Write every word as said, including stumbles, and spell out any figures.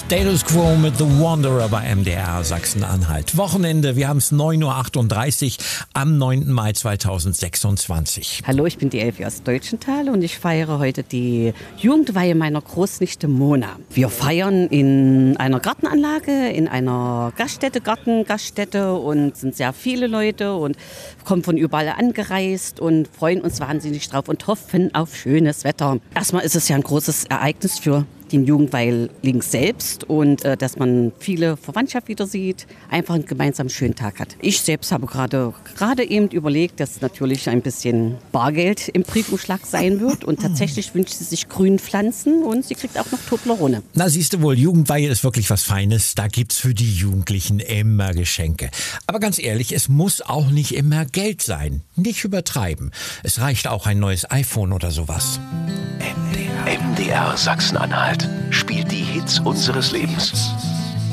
Status Quo mit The Wanderer bei M D R Sachsen-Anhalt. Wochenende, wir haben es neun Uhr achtunddreißig am neunten Mai zweitausendsechsundzwanzig. Hallo, ich bin die Elfi aus Deutschenthal und ich feiere heute die Jugendweihe meiner Großnichte Mona. Wir feiern in einer Gartenanlage, in einer Gaststätte, Gartengaststätte und sind sehr viele Leute und kommen von überall angereist und freuen uns wahnsinnig drauf und hoffen auf schönes Wetter. Erstmal ist es ja ein großes Ereignis für den Jugendweiling selbst und äh, dass man viele Verwandtschaft wieder sieht, einfach einen gemeinsamen schönen Tag hat. Ich selbst habe gerade gerade eben überlegt, dass natürlich ein bisschen Bargeld im Briefumschlag sein wird und tatsächlich wünscht sie sich grünen Pflanzen und sie kriegt auch noch Toblerone. Na, siehst du wohl, Jugendweihe ist wirklich was Feines. Da gibt's für die Jugendlichen immer Geschenke. Aber ganz ehrlich, es muss auch nicht immer Geld sein. Nicht übertreiben. Es reicht auch ein neues iPhone oder sowas. M D R Sachsen-Anhalt spielt die Hits unseres Lebens.